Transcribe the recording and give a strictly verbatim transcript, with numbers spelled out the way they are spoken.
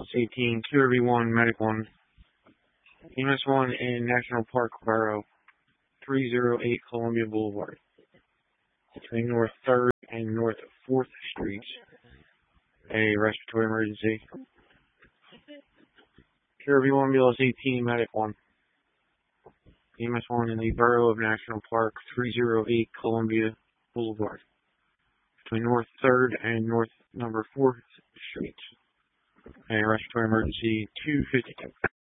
eighteen, Q R V one, Medic one, E M S one in National Park Borough, three oh eight Columbia Boulevard, between North third and North fourth Streets. A respiratory emergency. Q R V one, B L S eighteen, Medic one, E M S one in the Borough of National Park, three oh eight Columbia Boulevard, between North third and North number fourth Streets. A respiratory emergency, two fifty-two.